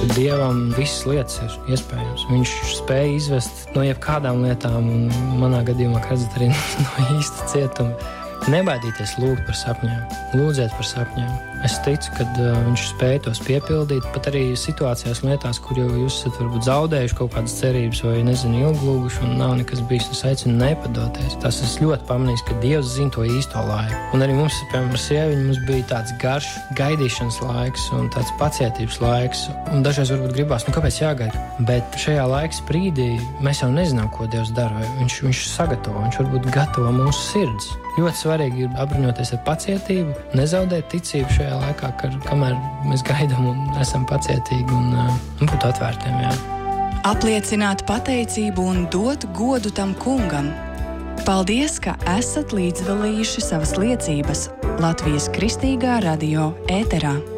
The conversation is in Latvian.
Dievam visas lietas ir iespējams. Viņš spēja izvest no jebkādām lietām, un manā gadījumā, kā redzat, arī no īsta cietuma. Nebaidīties lūgt par sapņiem, lūdzēt par sapņiem. Es ticu, ka viņš spēja tos piepildīt, pat arī situācijās un lietās, kur jau jūs esat varbūt zaudējuši kaut kādas cerības vai, ilglūguši un nav nekas bijis. Es aicinu nepadoties. Tas es ļoti pamanīju, ka Dievs zina to īsto laiku. Un arī mums, piemēram, ar sieviņu, mums bija tāds garš gaidīšanas laiks un tāds pacietības laiks. Un dažreiz varbūt gribās, kāpēc jāgaida? Bet šajā laika sprīdī mēs jau nezinām, ko Dievs dara. Viņš sagatavo, viņš varbūt gatavo mūsu sirds. Ļoti svarīgi ir apbruņoties ar pacietību, nezaudēt ticību šajā laikā, kamēr mēs gaidām un esam pacietīgi un būt atvērtiem. Jā. Apliecināt pateicību un dot godu tam kungam. Paldies, ka esat līdzdalījuši savas liecības Latvijas Kristīgā radio ēterā.